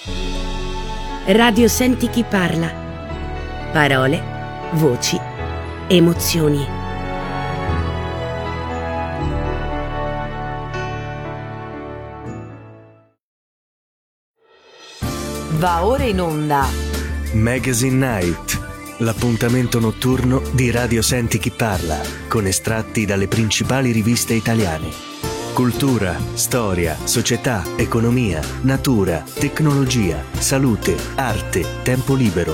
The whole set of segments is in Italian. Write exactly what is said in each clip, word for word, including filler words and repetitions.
Radio Senti chi parla. Parole, voci, emozioni. Va ora in onda Magazine Night, l'appuntamento notturno di Radio Senti chi parla, con estratti dalle principali riviste italiane. Cultura, storia, società, economia, natura, tecnologia, salute, arte, tempo libero.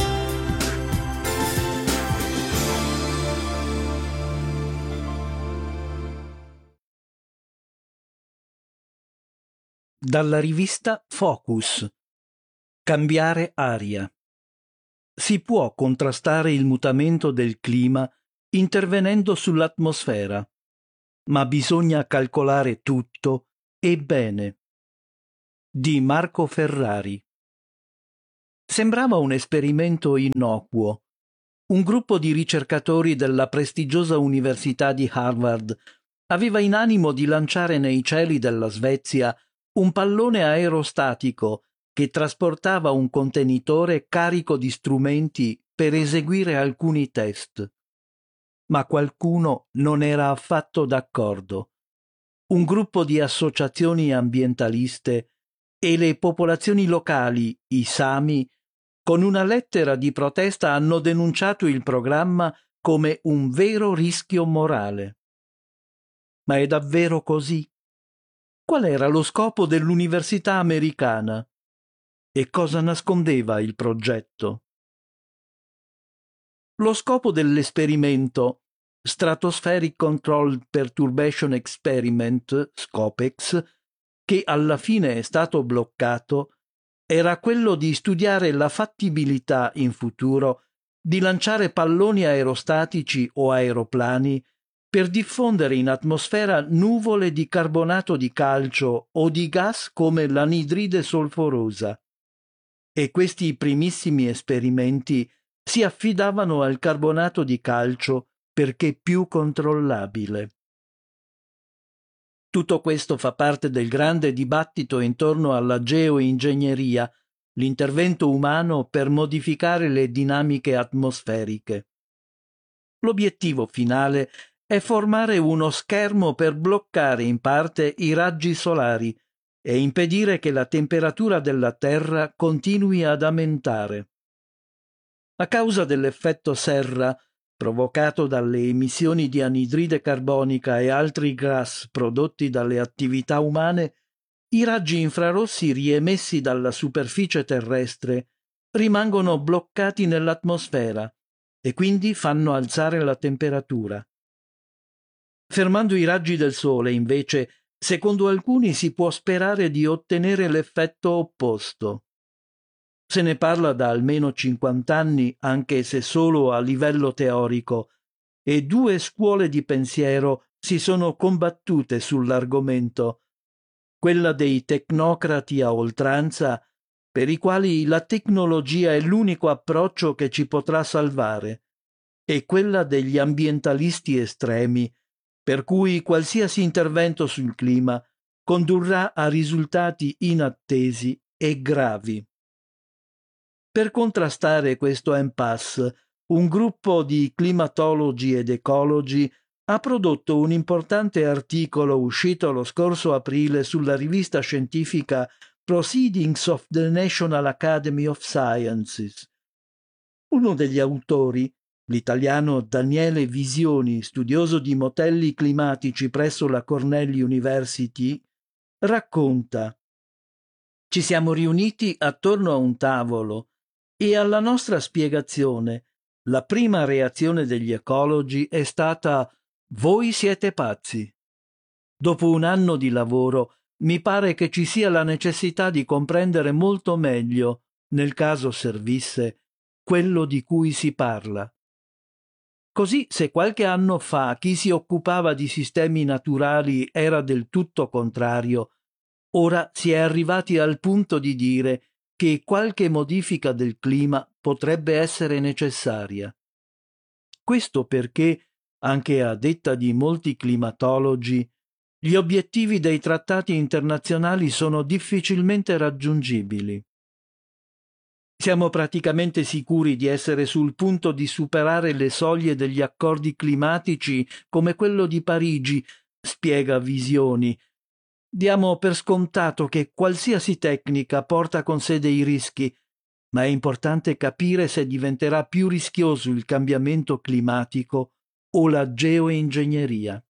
Dalla rivista Focus. Cambiare aria. Si può contrastare il mutamento del clima intervenendo sull'atmosfera, ma bisogna calcolare tutto e bene. Di Marco Ferrari. Sembrava un esperimento innocuo. Un gruppo di ricercatori della prestigiosa Università di Harvard aveva in animo di lanciare nei cieli della Svezia un pallone aerostatico che trasportava un contenitore carico di strumenti per eseguire alcuni test. Ma qualcuno non era affatto d'accordo. Un gruppo di associazioni ambientaliste e le popolazioni locali, i Sami, con una lettera di protesta hanno denunciato il programma come un vero rischio morale. Ma è davvero così? Qual era lo scopo dell'università americana? E cosa nascondeva il progetto? Lo scopo dell'esperimento Stratospheric Controlled Perturbation Experiment, SCOPEX, che alla fine è stato bloccato, era quello di studiare la fattibilità in futuro di lanciare palloni aerostatici o aeroplani per diffondere in atmosfera nuvole di carbonato di calcio o di gas come l'anidride solforosa. E questi primissimi esperimenti si affidavano al carbonato di calcio perché più controllabile. Tutto questo fa parte del grande dibattito intorno alla geoingegneria, l'intervento umano per modificare le dinamiche atmosferiche. L'obiettivo finale è formare uno schermo per bloccare in parte i raggi solari e impedire che la temperatura della Terra continui ad aumentare. A causa dell'effetto serra, provocato dalle emissioni di anidride carbonica e altri gas prodotti dalle attività umane, i raggi infrarossi riemessi dalla superficie terrestre rimangono bloccati nell'atmosfera e quindi fanno alzare la temperatura. Fermando i raggi del Sole, invece, secondo alcuni si può sperare di ottenere l'effetto opposto. Se ne parla da almeno cinquanta anni, anche se solo a livello teorico, e due scuole di pensiero si sono combattute sull'argomento, quella dei tecnocrati a oltranza, per i quali la tecnologia è l'unico approccio che ci potrà salvare, e quella degli ambientalisti estremi, per cui qualsiasi intervento sul clima condurrà a risultati inattesi e gravi. Per contrastare questo impasse, un gruppo di climatologi ed ecologi ha prodotto un importante articolo uscito lo scorso aprile sulla rivista scientifica Proceedings of the National Academy of Sciences. Uno degli autori, l'italiano Daniele Visioni, studioso di modelli climatici presso la Cornell University, racconta: «Ci siamo riuniti attorno a un tavolo e alla nostra spiegazione la prima reazione degli ecologi è stata: voi siete pazzi. Dopo un anno di lavoro mi pare che ci sia la necessità di comprendere molto meglio, nel caso servisse, quello di cui si parla. Così, se qualche anno fa chi si occupava di sistemi naturali era del tutto contrario, ora si è arrivati al punto di dire che qualche modifica del clima potrebbe essere necessaria. Questo perché, anche a detta di molti climatologi, gli obiettivi dei trattati internazionali sono difficilmente raggiungibili. Siamo praticamente sicuri di essere sul punto di superare le soglie degli accordi climatici come quello di Parigi, spiega Visioni. Diamo per scontato che qualsiasi tecnica porta con sé dei rischi, ma è importante capire se diventerà più rischioso il cambiamento climatico o la geoingegneria.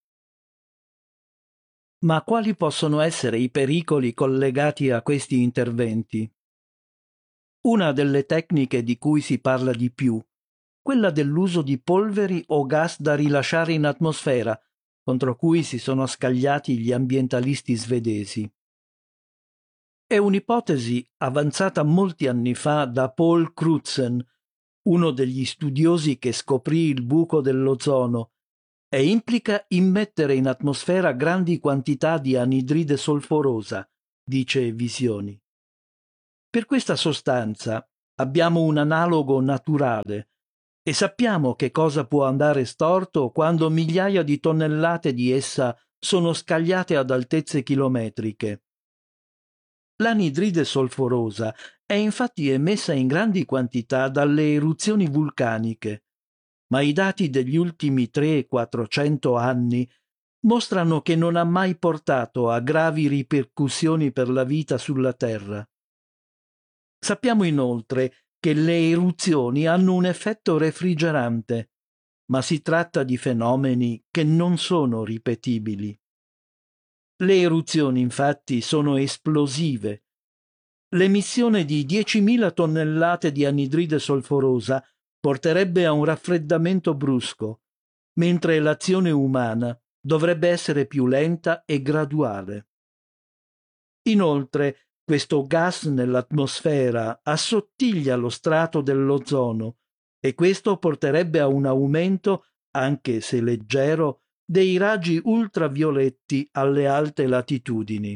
Ma quali possono essere i pericoli collegati a questi interventi? Una delle tecniche di cui si parla di più, quella dell'uso di polveri o gas da rilasciare in atmosfera, contro cui si sono scagliati gli ambientalisti svedesi. È un'ipotesi avanzata molti anni fa da Paul Crutzen, uno degli studiosi che scoprì il buco dell'ozono, e implica immettere in atmosfera grandi quantità di anidride solforosa, dice Visioni. Per questa sostanza abbiamo un analogo naturale e sappiamo che cosa può andare storto quando migliaia di tonnellate di essa sono scagliate ad altezze chilometriche. L'anidride solforosa è infatti emessa in grandi quantità dalle eruzioni vulcaniche, ma i dati degli ultimi trecento-quattrocento anni mostrano che non ha mai portato a gravi ripercussioni per la vita sulla Terra. Sappiamo inoltre che le eruzioni hanno un effetto refrigerante, ma si tratta di fenomeni che non sono ripetibili. Le eruzioni, infatti, sono esplosive. L'emissione di diecimila tonnellate di anidride solforosa porterebbe a un raffreddamento brusco, mentre l'azione umana dovrebbe essere più lenta e graduale. Inoltre, questo gas nell'atmosfera assottiglia lo strato dell'ozono e questo porterebbe a un aumento, anche se leggero, dei raggi ultravioletti alle alte latitudini.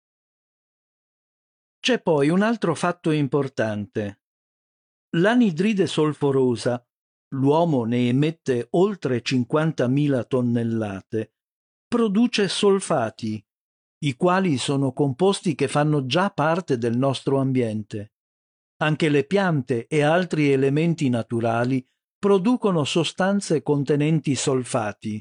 C'è poi un altro fatto importante. L'anidride solforosa, l'uomo ne emette oltre cinquantamila tonnellate, produce solfati, i quali sono composti che fanno già parte del nostro ambiente. Anche le piante e altri elementi naturali producono sostanze contenenti solfati.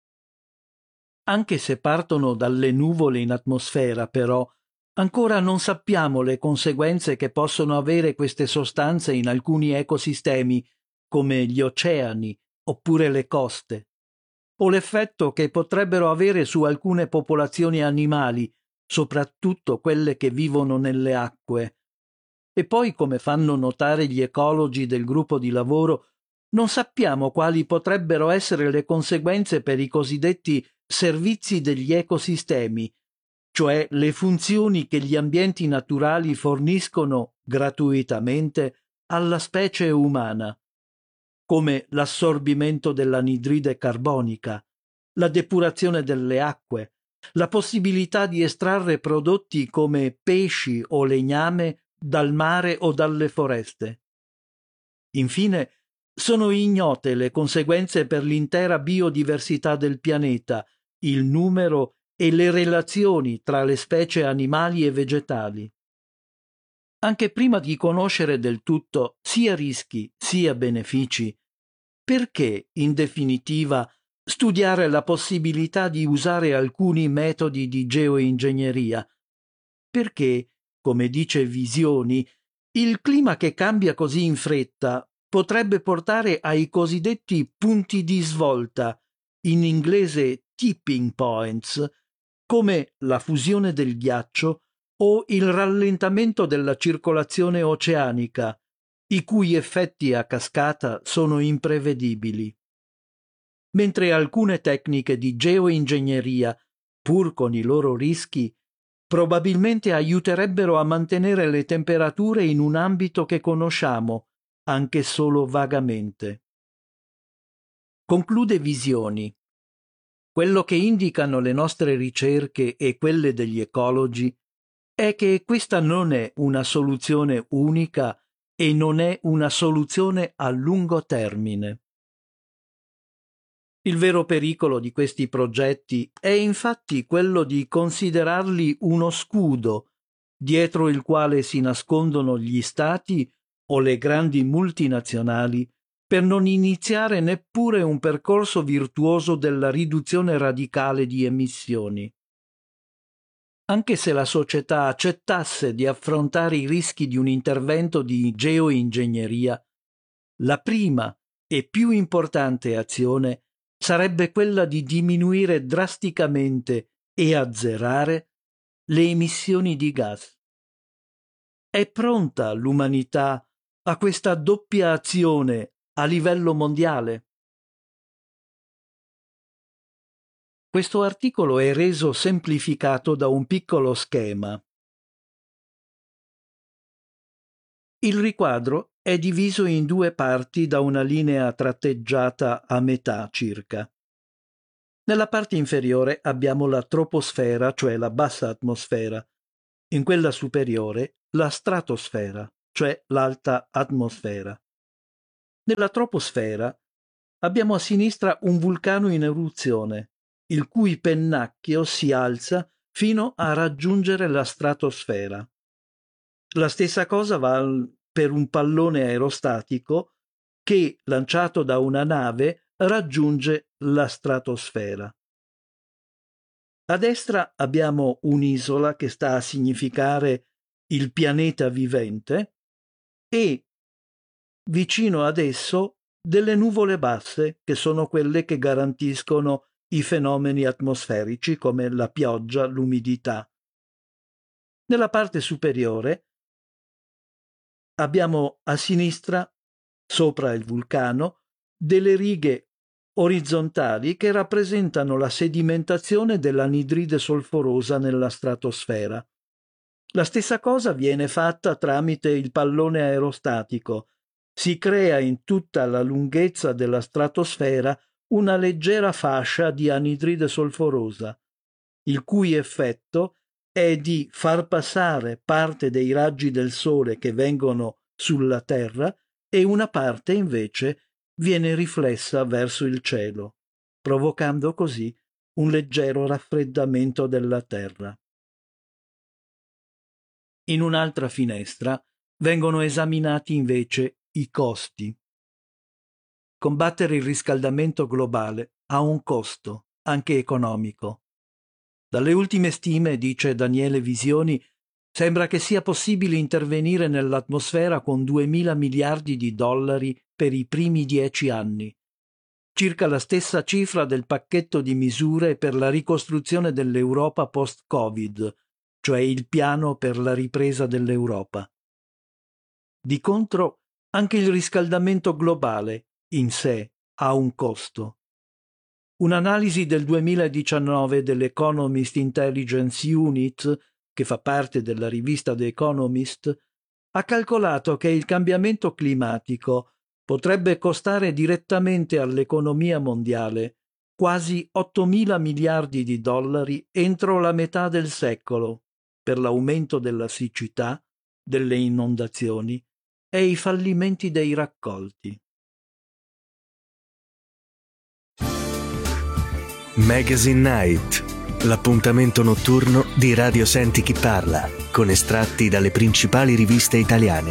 Anche se partono dalle nuvole in atmosfera, però, ancora non sappiamo le conseguenze che possono avere queste sostanze in alcuni ecosistemi, come gli oceani oppure le coste, o l'effetto che potrebbero avere su alcune popolazioni animali, soprattutto quelle che vivono nelle acque. E poi, come fanno notare gli ecologi del gruppo di lavoro, non sappiamo quali potrebbero essere le conseguenze per i cosiddetti servizi degli ecosistemi, cioè le funzioni che gli ambienti naturali forniscono gratuitamente alla specie umana, come l'assorbimento dell'anidride carbonica, la depurazione delle acque, la possibilità di estrarre prodotti come pesci o legname dal mare o dalle foreste. Infine, sono ignote le conseguenze per l'intera biodiversità del pianeta, il numero e le relazioni tra le specie animali e vegetali. Anche prima di conoscere del tutto sia rischi sia benefici, perché, in definitiva, studiare la possibilità di usare alcuni metodi di geoingegneria? Perché, come dice Visioni, il clima che cambia così in fretta potrebbe portare ai cosiddetti punti di svolta, in inglese tipping points, come la fusione del ghiaccio o il rallentamento della circolazione oceanica, i cui effetti a cascata sono imprevedibili. Mentre alcune tecniche di geoingegneria, pur con i loro rischi, probabilmente aiuterebbero a mantenere le temperature in un ambito che conosciamo, anche solo vagamente. Conclude Visioni. Quello che indicano le nostre ricerche e quelle degli ecologi è che questa non è una soluzione unica e non è una soluzione a lungo termine. Il vero pericolo di questi progetti è infatti quello di considerarli uno scudo dietro il quale si nascondono gli stati o le grandi multinazionali per non iniziare neppure un percorso virtuoso della riduzione radicale di emissioni. Anche se la società accettasse di affrontare i rischi di un intervento di geoingegneria, la prima e più importante azione sarebbe quella di diminuire drasticamente e azzerare le emissioni di gas. È pronta l'umanità a questa doppia azione a livello mondiale? Questo articolo è reso semplificato da un piccolo schema. Il riquadro è diviso in due parti da una linea tratteggiata a metà circa. Nella parte inferiore abbiamo la troposfera, cioè la bassa atmosfera, in quella superiore la stratosfera, cioè l'alta atmosfera. Nella troposfera abbiamo a sinistra un vulcano in eruzione, il cui pennacchio si alza fino a raggiungere la stratosfera. La stessa cosa va per un pallone aerostatico che, lanciato da una nave, raggiunge la stratosfera. A destra abbiamo un'isola che sta a significare il pianeta vivente e, vicino ad esso, delle nuvole basse che sono quelle che garantiscono i fenomeni atmosferici come la pioggia, l'umidità. Nella parte superiore abbiamo a sinistra, sopra il vulcano, delle righe orizzontali che rappresentano la sedimentazione dell'anidride solforosa nella stratosfera. La stessa cosa viene fatta tramite il pallone aerostatico. Si crea in tutta la lunghezza della stratosfera una leggera fascia di anidride solforosa, il cui effetto è di far passare parte dei raggi del Sole che vengono sulla Terra e una parte invece viene riflessa verso il cielo, provocando così un leggero raffreddamento della Terra. In un'altra finestra vengono esaminati invece i costi. Combattere il riscaldamento globale ha un costo, anche economico. Dalle ultime stime, dice Daniele Visioni, sembra che sia possibile intervenire nell'atmosfera con duemila miliardi di dollari per i primi dieci anni, circa la stessa cifra del pacchetto di misure per la ricostruzione dell'Europa post-Covid, cioè il piano per la ripresa dell'Europa. Di contro, anche il riscaldamento globale in sé ha un costo. Un'analisi del duemiladiciannove dell'Economist Intelligence Unit, che fa parte della rivista The Economist, ha calcolato che il cambiamento climatico potrebbe costare direttamente all'economia mondiale quasi ottomila miliardi di dollari entro la metà del secolo, per l'aumento della siccità, delle inondazioni e i fallimenti dei raccolti. Magazine Night, l'appuntamento notturno di Radio Senti Chi Parla, con estratti dalle principali riviste italiane.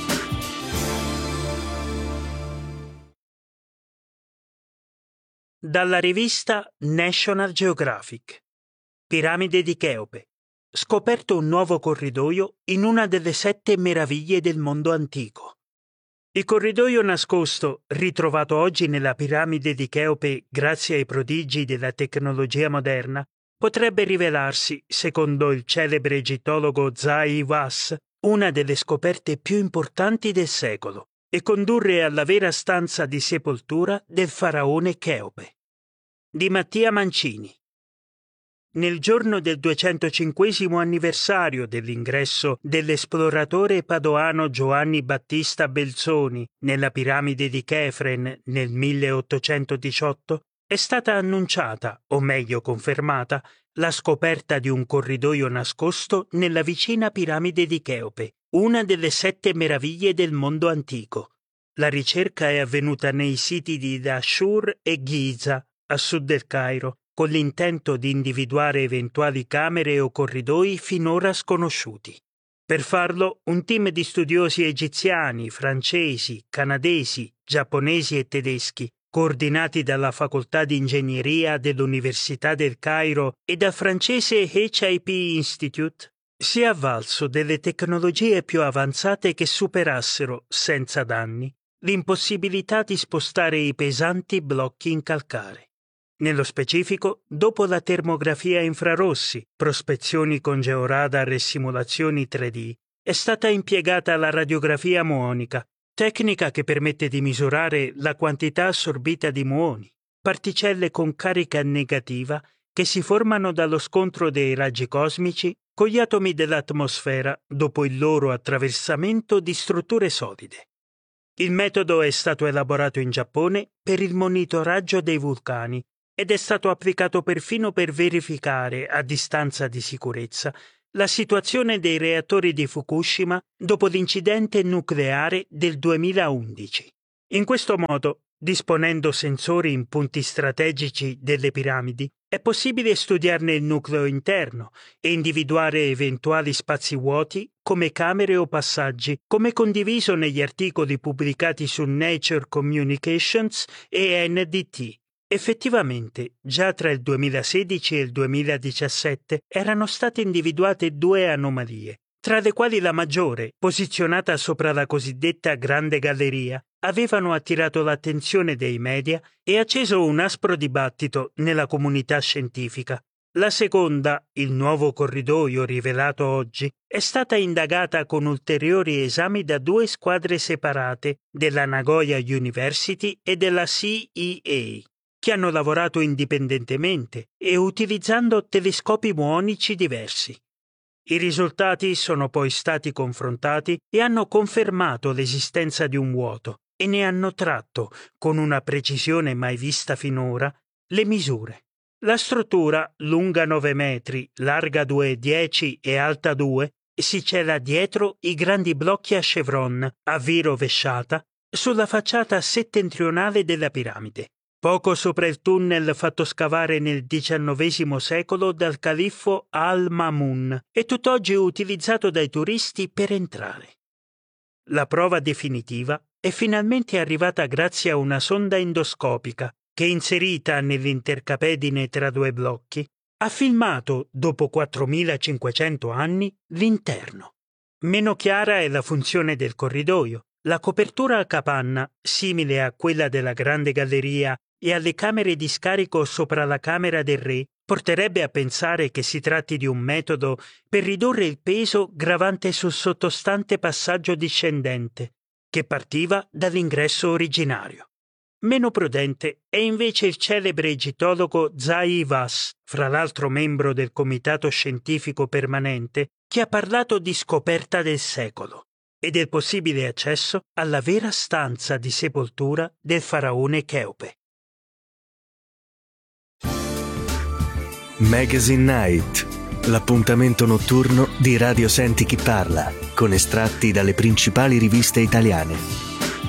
Dalla rivista National Geographic. Piramide di Cheope. Scoperto un nuovo corridoio in una delle sette meraviglie del mondo antico. Il corridoio nascosto, ritrovato oggi nella piramide di Cheope grazie ai prodigi della tecnologia moderna, potrebbe rivelarsi, secondo il celebre egittologo Zahi Hawass, una delle scoperte più importanti del secolo e condurre alla vera stanza di sepoltura del faraone Cheope. Di Mattia Mancini. Nel giorno del duecentocinquesimo anniversario dell'ingresso dell'esploratore padoano Giovanni Battista Belzoni nella piramide di Chefren nel milleottocentodiciotto, è stata annunciata, o meglio confermata, la scoperta di un corridoio nascosto nella vicina piramide di Cheope, una delle sette meraviglie del mondo antico. La ricerca è avvenuta nei siti di Dashur e Giza, a sud del Cairo, con l'intento di individuare eventuali camere o corridoi finora sconosciuti. Per farlo, un team di studiosi egiziani, francesi, canadesi, giapponesi e tedeschi, coordinati dalla Facoltà di Ingegneria dell'Università del Cairo e dal francese H I P Institute, si è avvalso delle tecnologie più avanzate che superassero, senza danni, l'impossibilità di spostare i pesanti blocchi in calcare. Nello specifico, dopo la termografia a infrarossi, prospezioni con georadar e simulazioni tre D, è stata impiegata la radiografia muonica, tecnica che permette di misurare la quantità assorbita di muoni, particelle con carica negativa che si formano dallo scontro dei raggi cosmici con gli atomi dell'atmosfera dopo il loro attraversamento di strutture solide. Il metodo è stato elaborato in Giappone per il monitoraggio dei vulcani ed è stato applicato perfino per verificare, a distanza di sicurezza, la situazione dei reattori di Fukushima dopo l'incidente nucleare del duemilaundici. In questo modo, disponendo sensori in punti strategici delle piramidi, è possibile studiarne il nucleo interno e individuare eventuali spazi vuoti come camere o passaggi, come condiviso negli articoli pubblicati su Nature Communications e N D T. Effettivamente, già tra il duemilasedici e il duemiladiciassette erano state individuate due anomalie, tra le quali la maggiore, posizionata sopra la cosiddetta Grande Galleria, avevano attirato l'attenzione dei media e acceso un aspro dibattito nella comunità scientifica. La seconda, il nuovo corridoio rivelato oggi, è stata indagata con ulteriori esami da due squadre separate della Nagoya University e della C E A, che hanno lavorato indipendentemente e utilizzando telescopi muonici diversi. I risultati sono poi stati confrontati e hanno confermato l'esistenza di un vuoto e ne hanno tratto, con una precisione mai vista finora, le misure. La struttura, lunga nove metri, larga due virgola dieci e alta due, si cela dietro i grandi blocchi a chevron, a V rovesciata, sulla facciata settentrionale della piramide, poco sopra il tunnel fatto scavare nel diciannovesimo secolo dal califfo Al-Mamun e tutt'oggi utilizzato dai turisti per entrare. La prova definitiva è finalmente arrivata grazie a una sonda endoscopica che, inserita nell'intercapedine tra due blocchi, ha filmato, dopo quattromilacinquecento anni, l'interno. Meno chiara è la funzione del corridoio. La copertura a capanna, simile a quella della Grande Galleria e alle camere di scarico sopra la camera del re, porterebbe a pensare che si tratti di un metodo per ridurre il peso gravante sul sottostante passaggio discendente, che partiva dall'ingresso originario. Meno prudente è invece il celebre egittologo Zahi Hawass, fra l'altro membro del Comitato Scientifico Permanente, che ha parlato di scoperta del secolo e del possibile accesso alla vera stanza di sepoltura del faraone Cheope. Magazine Night, l'appuntamento notturno di Radio Senti Chi Parla, con estratti dalle principali riviste italiane.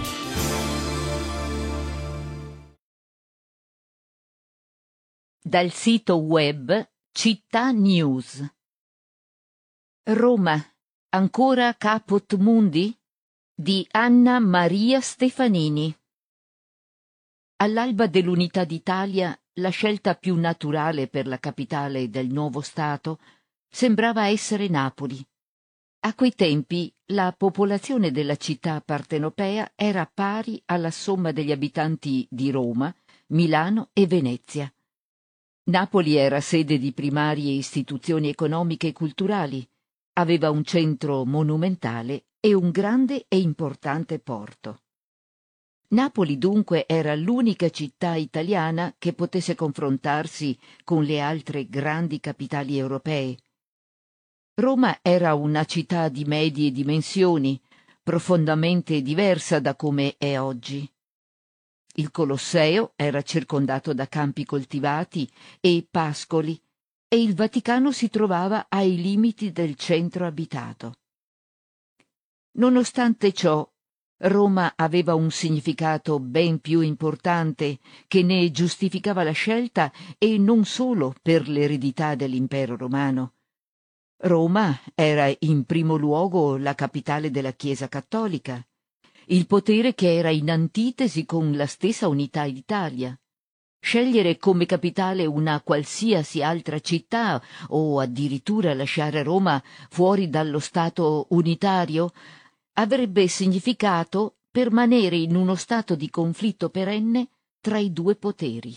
Dal sito web Città News. Roma, ancora caput mundi? Di Anna Maria Stefanini. All'alba dell'unità d'Italia, la scelta più naturale per la capitale del nuovo Stato sembrava essere Napoli. A quei tempi la popolazione della città partenopea era pari alla somma degli abitanti di Roma, Milano e Venezia. Napoli era sede di primarie istituzioni economiche e culturali, aveva un centro monumentale e un grande e importante porto. Napoli dunque era l'unica città italiana che potesse confrontarsi con le altre grandi capitali europee. Roma era una città di medie dimensioni, profondamente diversa da come è oggi. Il Colosseo era circondato da campi coltivati e pascoli e il Vaticano si trovava ai limiti del centro abitato. Nonostante ciò, Roma aveva un significato ben più importante che ne giustificava la scelta, e non solo per l'eredità dell'impero romano. Roma era in primo luogo la capitale della Chiesa cattolica, il potere che era in antitesi con la stessa unità d'Italia. Scegliere come capitale una qualsiasi altra città o addirittura lasciare Roma fuori dallo Stato unitario avrebbe significato permanere in uno stato di conflitto perenne tra i due poteri.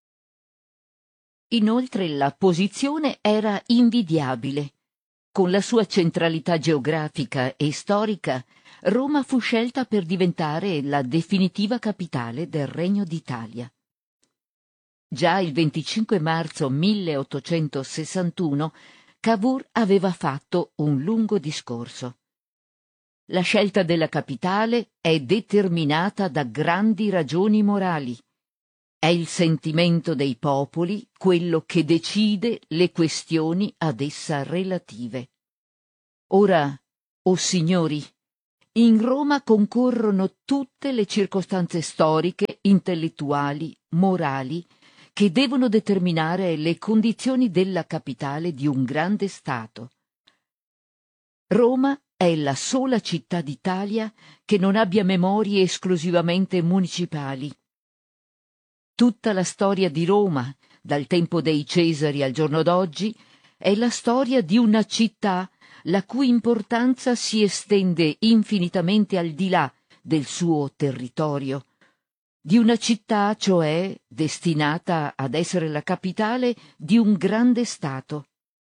Inoltre la posizione era invidiabile. Con la sua centralità geografica e storica, Roma fu scelta per diventare la definitiva capitale del Regno d'Italia. Già il venticinque marzo milleottocentosessantuno Cavour aveva fatto un lungo discorso. La scelta della capitale è determinata da grandi ragioni morali. È il sentimento dei popoli quello che decide le questioni ad essa relative. Ora, o signori, in Roma concorrono tutte le circostanze storiche, intellettuali, morali, che devono determinare le condizioni della capitale di un grande Stato. Roma è la sola città d'Italia che non abbia memorie esclusivamente municipali. Tutta la storia di Roma, dal tempo dei Cesari al giorno d'oggi, è la storia di una città la cui importanza si estende infinitamente al di là del suo territorio, di una città, cioè, destinata ad essere la capitale di un grande Stato.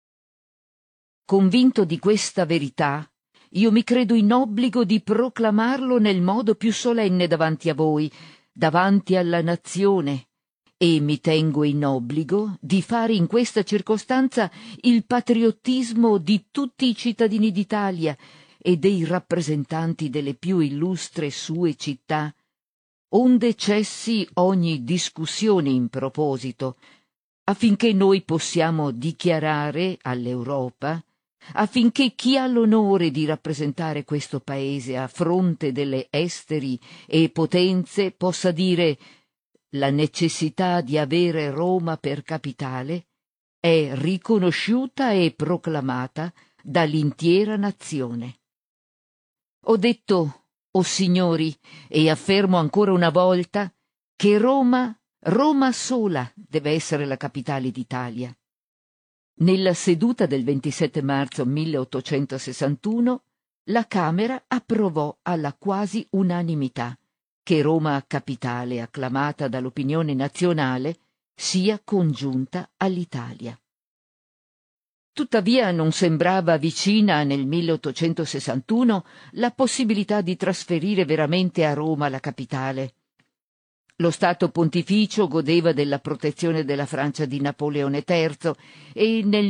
Convinto di questa verità, io mi credo in obbligo di proclamarlo nel modo più solenne davanti a voi, davanti alla nazione, e mi tengo in obbligo di fare in questa circostanza il patriottismo di tutti i cittadini d'Italia e dei rappresentanti delle più illustre sue città, onde cessi ogni discussione in proposito, affinché noi possiamo dichiarare all'Europa, affinché chi ha l'onore di rappresentare questo paese a fronte delle esteri e potenze possa dire: la necessità di avere Roma per capitale è riconosciuta e proclamata dall'intera nazione. Ho detto, o signori, e affermo ancora una volta, che Roma, Roma sola deve essere la capitale d'Italia. Nella seduta del ventisette marzo milleottocentosessantuno la Camera approvò alla quasi unanimità che Roma capitale, acclamata dall'opinione nazionale, sia congiunta all'Italia. Tuttavia non sembrava vicina nel milleottocentosessantuno la possibilità di trasferire veramente a Roma la capitale. Lo Stato Pontificio godeva della protezione della Francia di Napoleone terzo e nel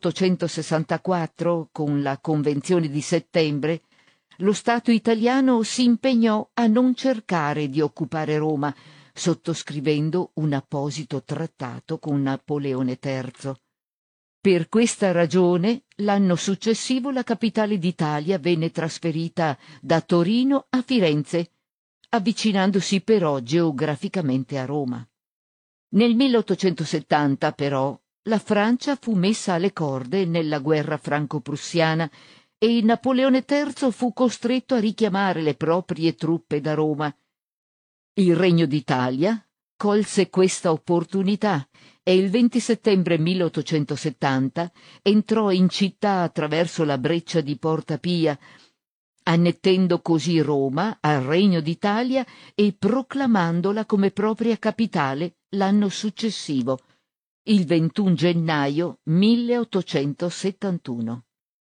milleottocentosessantaquattro, con la Convenzione di settembre, lo Stato italiano si impegnò a non cercare di occupare Roma, sottoscrivendo un apposito trattato con Napoleone terzo. Per questa ragione, l'anno successivo la capitale d'Italia venne trasferita da Torino a Firenze, avvicinandosi però geograficamente a Roma. Nel milleottocentosettanta, però, la Francia fu messa alle corde nella guerra franco-prussiana e Napoleone terzo fu costretto a richiamare le proprie truppe da Roma. Il Regno d'Italia colse questa opportunità e il venti settembre milleottocentosettanta entrò in città attraverso la breccia di Porta Pia, annettendo così Roma al Regno d'Italia e proclamandola come propria capitale l'anno successivo, il ventuno gennaio milleottocentosettantuno.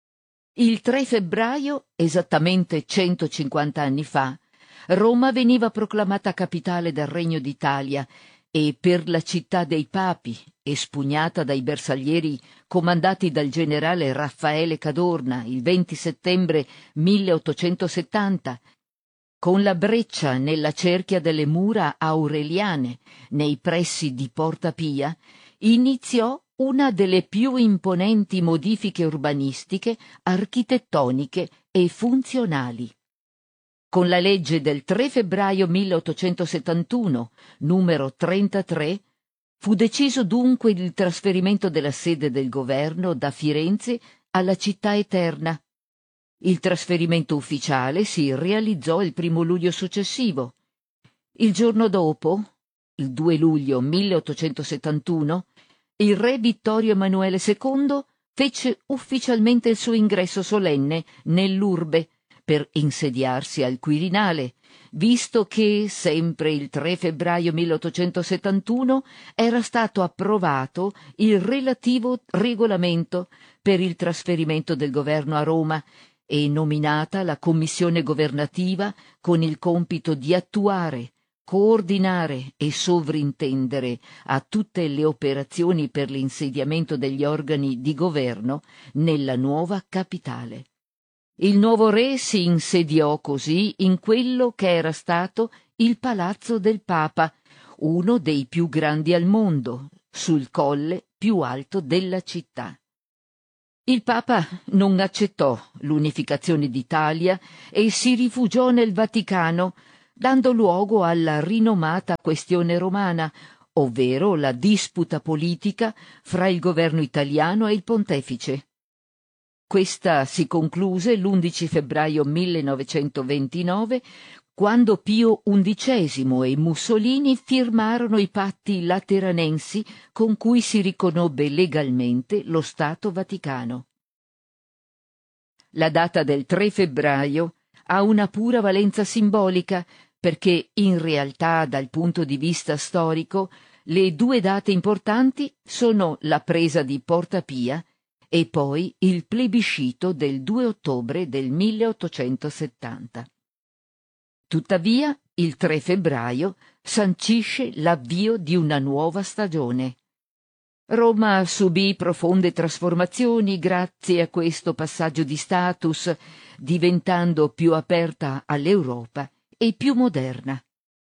Il tre febbraio, esattamente centocinquanta anni fa, Roma veniva proclamata capitale del Regno d'Italia e per la città dei papi, espugnata dai bersaglieri comandati dal generale Raffaele Cadorna il venti settembre milleottocentosettanta, con la breccia nella cerchia delle mura aureliane nei pressi di Porta Pia, iniziò una delle più imponenti modifiche urbanistiche, architettoniche e funzionali. Con la legge del tre febbraio milleottocentosettantuno, numero trentatré, fu deciso dunque il trasferimento della sede del governo da Firenze alla città eterna. Il trasferimento ufficiale si realizzò il primo luglio successivo. Il giorno dopo, il due luglio milleottocentosettantuno, il re Vittorio Emanuele secondo fece ufficialmente il suo ingresso solenne nell'urbe per insediarsi al Quirinale, visto che sempre il tre febbraio milleottocentosettantuno era stato approvato il relativo regolamento per il trasferimento del governo a Roma e nominata la commissione governativa con il compito di attuare, coordinare e sovrintendere a tutte le operazioni per l'insediamento degli organi di governo nella nuova capitale. Il nuovo re si insediò così in quello che era stato il Palazzo del Papa, uno dei più grandi al mondo, sul colle più alto della città. Il Papa non accettò l'unificazione d'Italia e si rifugiò nel Vaticano, dando luogo alla rinomata questione romana, ovvero la disputa politica fra il governo italiano e il pontefice. Questa si concluse l'undici febbraio millenovecentoventinove, quando Pio undicesimo e Mussolini firmarono i patti lateranensi con cui si riconobbe legalmente lo Stato Vaticano. La data del tre febbraio ha una pura valenza simbolica, perché in realtà dal punto di vista storico le due date importanti sono la presa di Porta Pia e poi il plebiscito del due ottobre del milleottocentosettanta. Tuttavia, il tre febbraio sancisce l'avvio di una nuova stagione. Roma subì profonde trasformazioni grazie a questo passaggio di status, diventando più aperta all'Europa e più moderna.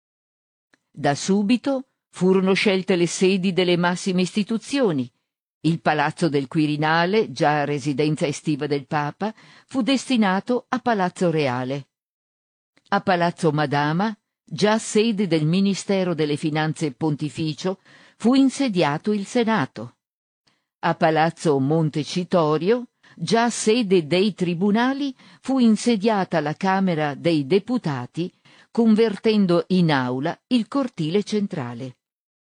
Da subito furono scelte le sedi delle massime istituzioni. Il Palazzo del Quirinale, già residenza estiva del Papa, fu destinato a Palazzo Reale. A Palazzo Madama, già sede del Ministero delle Finanze Pontificio, fu insediato il Senato. A Palazzo Montecitorio, già sede dei tribunali, fu insediata la Camera dei Deputati, convertendo in aula il cortile centrale.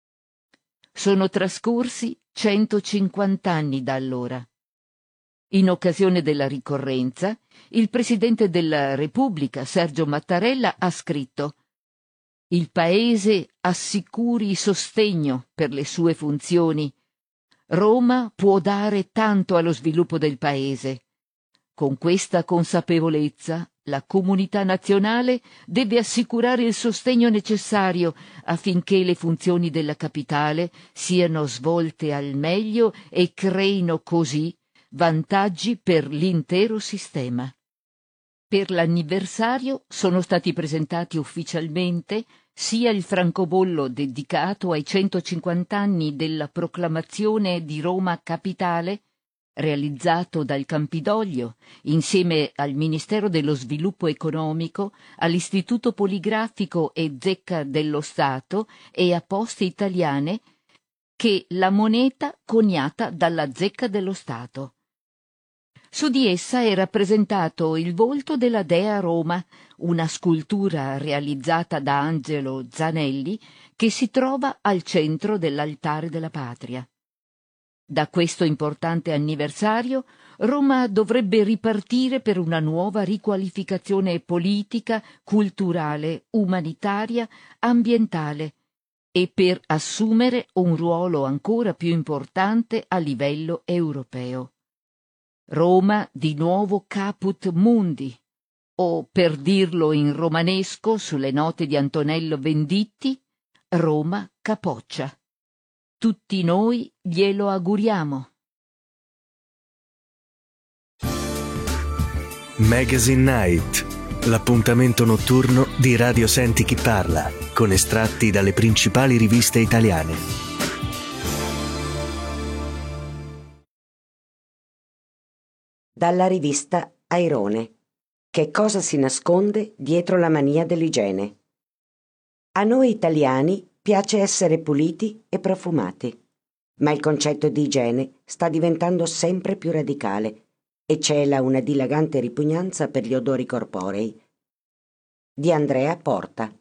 Sono trascorsi centocinquanta anni da allora. In occasione della ricorrenza, il Presidente della Repubblica, Sergio Mattarella, ha scritto: «Il Paese assicuri sostegno per le sue funzioni. Roma può dare tanto allo sviluppo del Paese. Con questa consapevolezza, la comunità nazionale deve assicurare il sostegno necessario affinché le funzioni della capitale siano svolte al meglio e creino così vantaggi per l'intero sistema». Per l'anniversario sono stati presentati ufficialmente sia il francobollo dedicato ai centocinquanta anni della proclamazione di Roma capitale, realizzato dal Campidoglio, insieme al Ministero dello Sviluppo Economico, all'Istituto Poligrafico e Zecca dello Stato e a Poste Italiane, che la moneta coniata dalla Zecca dello Stato. Su di essa è rappresentato il volto della Dea Roma, una scultura realizzata da Angelo Zanelli che si trova al centro dell'altare della patria. Da questo importante anniversario, Roma dovrebbe ripartire per una nuova riqualificazione politica, culturale, umanitaria, ambientale e per assumere un ruolo ancora più importante a livello europeo. Roma di nuovo caput mundi, o per dirlo in romanesco sulle note di Antonello Venditti, Roma capoccia. Tutti noi glielo auguriamo. Magazine Night, l'appuntamento notturno di Radio Senti Chi Parla, con estratti dalle principali riviste italiane. Dalla rivista Airone. Che cosa si nasconde dietro la mania dell'igiene? A noi italiani piace essere puliti e profumati, ma il concetto di igiene sta diventando sempre più radicale e cela una dilagante ripugnanza per gli odori corporei. Di Andrea Porta.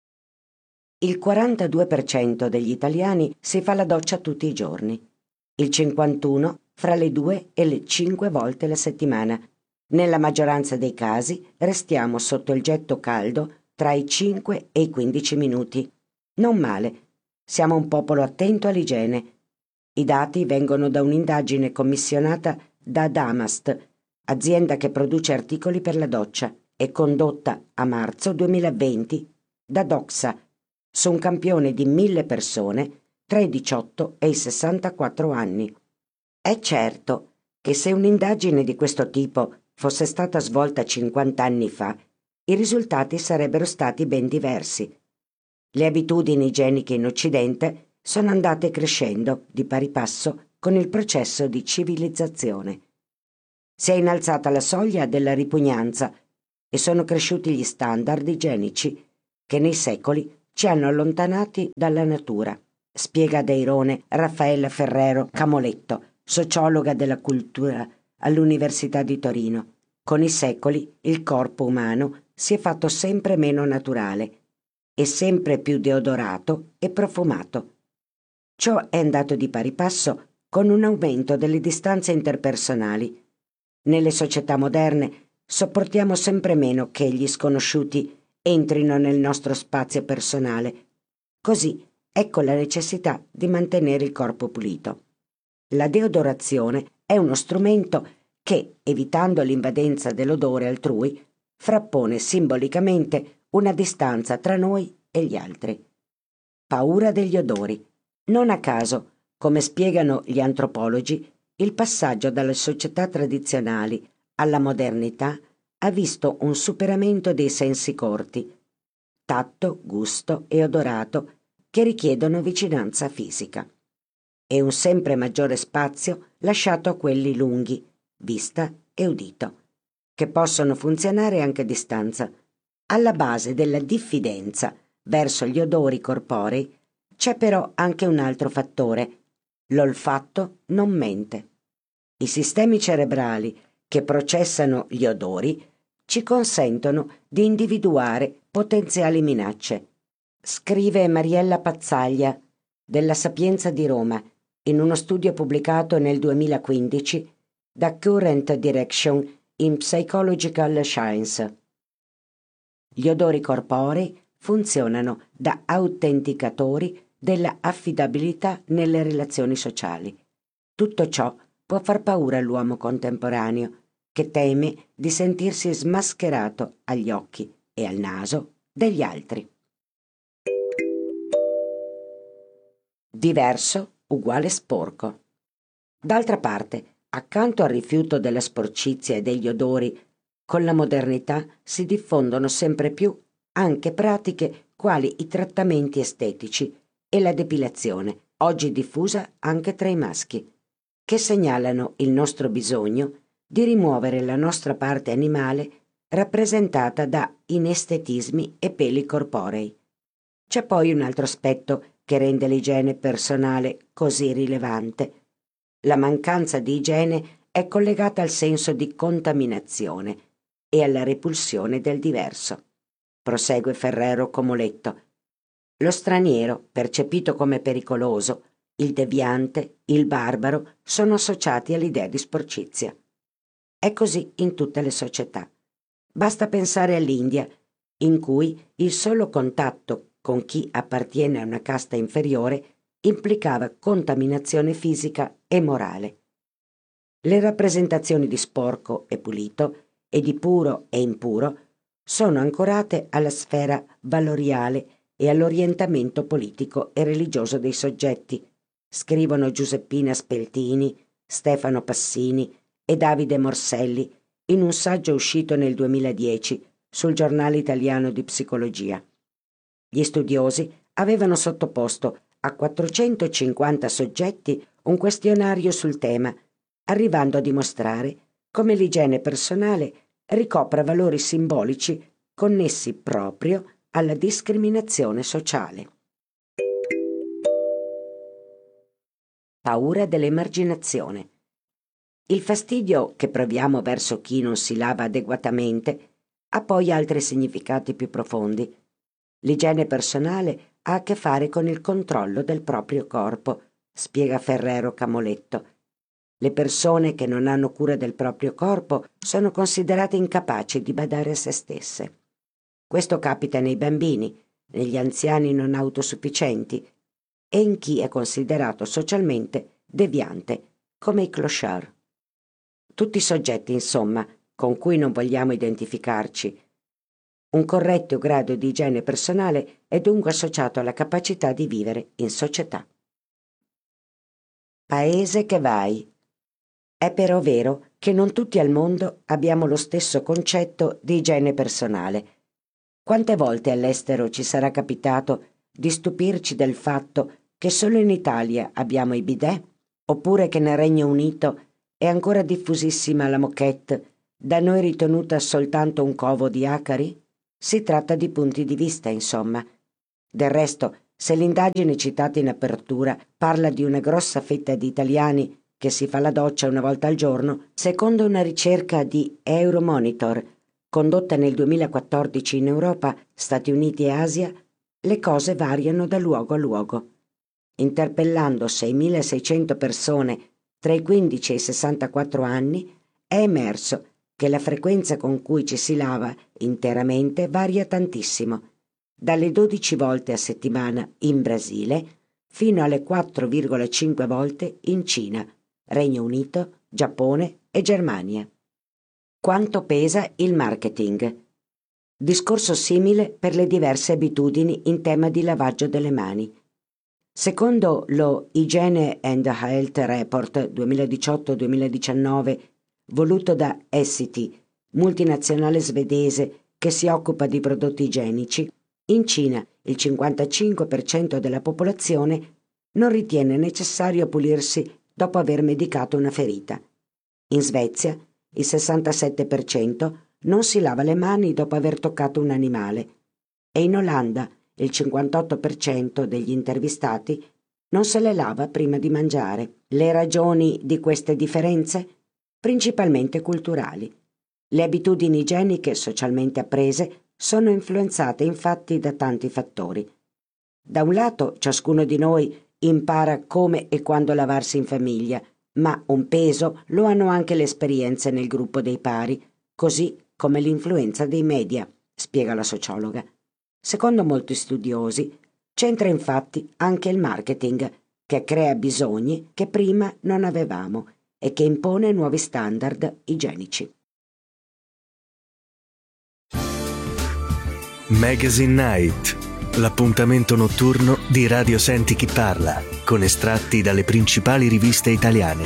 Il quarantadue per cento degli italiani si fa la doccia tutti i giorni, il cinquantuno per cento fra le due e le cinque volte la settimana. Nella maggioranza dei casi restiamo sotto il getto caldo tra i cinque e i quindici minuti. Non male, siamo un popolo attento all'igiene. I dati vengono da un'indagine commissionata da Damast, azienda che produce articoli per la doccia, e condotta a marzo duemilaventi da Doxa, su un campione di mille persone tra i diciotto e i sessantaquattro anni. È certo che se un'indagine di questo tipo fosse stata svolta cinquanta anni fa, i risultati sarebbero stati ben diversi. Le abitudini igieniche in Occidente sono andate crescendo di pari passo con il processo di civilizzazione. Si è innalzata la soglia della ripugnanza e sono cresciuti gli standard igienici che nei secoli ci hanno allontanati dalla natura, spiega ad Airone Raffaella Ferrero Camoletto, sociologa della cultura all'Università di Torino. Con i secoli il corpo umano si è fatto sempre meno naturale e sempre più deodorato e profumato. Ciò è andato di pari passo con un aumento delle distanze interpersonali. Nelle società moderne sopportiamo sempre meno che gli sconosciuti entrino nel nostro spazio personale. Così ecco la necessità di mantenere il corpo pulito. La deodorazione è uno strumento che, evitando l'invadenza dell'odore altrui, frappone simbolicamente una distanza tra noi e gli altri. Paura degli odori. Non a caso, come spiegano gli antropologi, il passaggio dalle società tradizionali alla modernità ha visto un superamento dei sensi corti, tatto, gusto e odorato, che richiedono vicinanza fisica, e un sempre maggiore spazio lasciato a quelli lunghi, vista e udito, che possono funzionare anche a distanza. Alla base della diffidenza verso gli odori corporei c'è però anche un altro fattore: l'olfatto non mente. I sistemi cerebrali che processano gli odori ci consentono di individuare potenziali minacce. Scrive Mariella Pazzaglia della Sapienza di Roma in uno studio pubblicato nel duemilaquindici da Current Direction in Psychological Science. Gli odori corporei funzionano da autenticatori della affidabilità nelle relazioni sociali. Tutto ciò può far paura all'uomo contemporaneo, che teme di sentirsi smascherato agli occhi e al naso degli altri. Diverso uguale sporco. D'altra parte, accanto al rifiuto della sporcizia e degli odori, con la modernità si diffondono sempre più anche pratiche quali i trattamenti estetici e la depilazione, oggi diffusa anche tra i maschi, che segnalano il nostro bisogno di rimuovere la nostra parte animale rappresentata da inestetismi e peli corporei. C'è poi un altro aspetto che rende l'igiene personale così rilevante. La mancanza di igiene è collegata al senso di contaminazione e alla repulsione del diverso. Prosegue Ferrero Comoletto. Lo straniero, percepito come pericoloso, il deviante, il barbaro, sono associati all'idea di sporcizia. È così in tutte le società. Basta pensare all'India, in cui il solo contatto con chi appartiene a una casta inferiore implicava contaminazione fisica e morale. Le rappresentazioni di sporco e pulito e di puro e impuro sono ancorate alla sfera valoriale e all'orientamento politico e religioso dei soggetti, scrivono Giuseppina Speltini, Stefano Passini e Davide Morselli in un saggio uscito nel duemiladieci sul Giornale Italiano di Psicologia. Gli studiosi avevano sottoposto a quattrocentocinquanta soggetti un questionario sul tema, arrivando a dimostrare come l'igiene personale ricopra valori simbolici connessi proprio alla discriminazione sociale. Paura dell'emarginazione. Il fastidio che proviamo verso chi non si lava adeguatamente ha poi altri significati più profondi. L'igiene personale ha a che fare con il controllo del proprio corpo, spiega Ferrero Camoletto. Le persone che non hanno cura del proprio corpo sono considerate incapaci di badare a se stesse. Questo capita nei bambini, negli anziani non autosufficienti e in chi è considerato socialmente deviante, come i clochard. Tutti soggetti, insomma, con cui non vogliamo identificarci. Un corretto grado di igiene personale è dunque associato alla capacità di vivere in società. Paese che vai. È però vero che non tutti al mondo abbiamo lo stesso concetto di igiene personale. Quante volte all'estero ci sarà capitato di stupirci del fatto che solo in Italia abbiamo i bidet, oppure che nel Regno Unito è ancora diffusissima la moquette, da noi ritenuta soltanto un covo di acari? Si tratta di punti di vista, insomma. Del resto, se l'indagine citata in apertura parla di una grossa fetta di italiani che si fa la doccia una volta al giorno, secondo una ricerca di Euromonitor condotta nel duemilaquattordici in Europa, Stati Uniti e Asia, le cose variano da luogo a luogo. Interpellando seimilaseicento persone tra i quindici e i sessantaquattro anni, è emerso che la frequenza con cui ci si lava interamente varia tantissimo, dalle dodici volte a settimana in Brasile fino alle quattro virgola cinque volte in Cina, Regno Unito, Giappone e Germania. Quanto pesa il marketing? Discorso simile per le diverse abitudini in tema di lavaggio delle mani. Secondo lo Hygiene and Health Report duemiladiciotto duemiladiciannove, voluto da Essity, multinazionale svedese che si occupa di prodotti igienici, in Cina il cinquantacinque per cento della popolazione non ritiene necessario pulirsi dopo aver medicato una ferita. In Svezia il sessantasette per cento non si lava le mani dopo aver toccato un animale e in Olanda il cinquantotto per cento degli intervistati non se le lava prima di mangiare. Le ragioni di queste differenze? Principalmente culturali. Le abitudini igieniche socialmente apprese sono influenzate infatti da tanti fattori. Da un lato, ciascuno di noi impara come e quando lavarsi in famiglia, ma un peso lo hanno anche le esperienze nel gruppo dei pari, così come l'influenza dei media, spiega la sociologa. Secondo molti studiosi, c'entra infatti anche il marketing, che crea bisogni che prima non avevamo e che impone nuovi standard igienici. Magazine Night, l'appuntamento notturno di Radio Senti Chi Parla, con estratti dalle principali riviste italiane.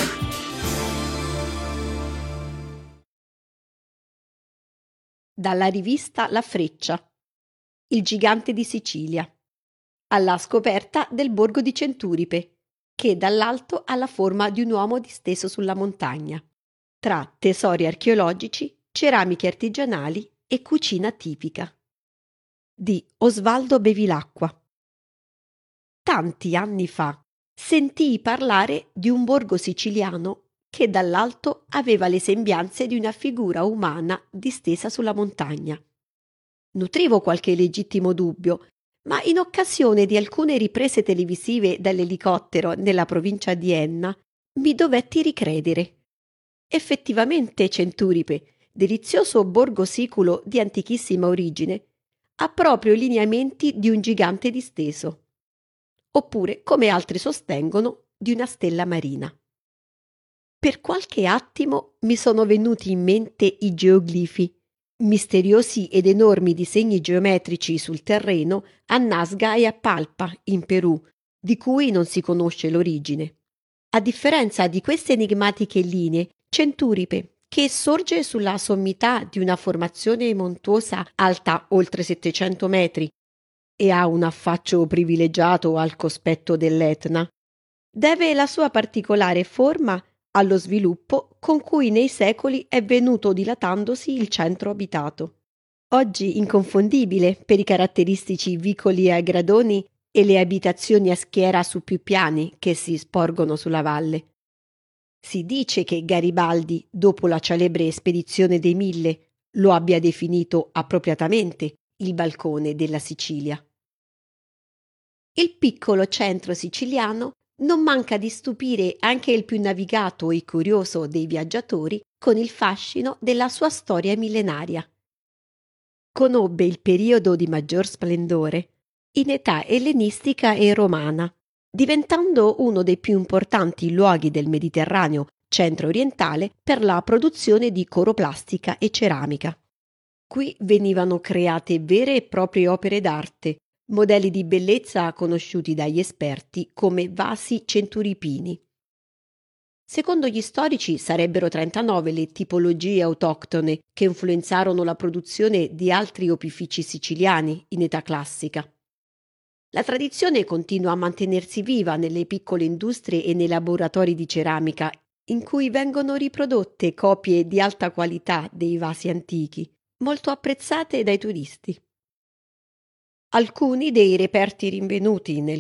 Dalla rivista La Freccia, il gigante di Sicilia, alla scoperta del borgo di Centuripe, che dall'alto ha la forma di un uomo disteso sulla montagna, tra tesori archeologici, ceramiche artigianali e cucina tipica. Di Osvaldo Bevilacqua. Tanti anni fa sentii parlare di un borgo siciliano che dall'alto aveva le sembianze di una figura umana distesa sulla montagna. Nutrivo qualche legittimo dubbio, ma in occasione di alcune riprese televisive dall'elicottero nella provincia di Enna mi dovetti ricredere. Effettivamente Centuripe, delizioso borgo siculo di antichissima origine, ha proprio i lineamenti di un gigante disteso, oppure, come altri sostengono, di una stella marina. Per qualche attimo mi sono venuti in mente i geoglifi, misteriosi ed enormi disegni geometrici sul terreno a Nazca e a Palpa, in Perù, di cui non si conosce l'origine. A differenza di queste enigmatiche linee, Centuripe, che sorge sulla sommità di una formazione montuosa alta oltre settecento metri e ha un affaccio privilegiato al cospetto dell'Etna, deve la sua particolare forma allo sviluppo con cui nei secoli è venuto dilatandosi il centro abitato. Oggi inconfondibile per i caratteristici vicoli a gradoni e le abitazioni a schiera su più piani che si sporgono sulla valle. Si dice che Garibaldi, dopo la celebre spedizione dei Mille, lo abbia definito appropriatamente il balcone della Sicilia. Il piccolo centro siciliano non manca di stupire anche il più navigato e curioso dei viaggiatori con il fascino della sua storia millenaria. Conobbe il periodo di maggior splendore in età ellenistica e romana, diventando uno dei più importanti luoghi del Mediterraneo centro-orientale per la produzione di coroplastica e ceramica. Qui venivano create vere e proprie opere d'arte, modelli di bellezza conosciuti dagli esperti come vasi centuripini. Secondo gli storici sarebbero trentanove le tipologie autoctone che influenzarono la produzione di altri opifici siciliani in età classica. La tradizione continua a mantenersi viva nelle piccole industrie e nei laboratori di ceramica, in cui vengono riprodotte copie di alta qualità dei vasi antichi, molto apprezzate dai turisti. Alcuni dei reperti rinvenuti nel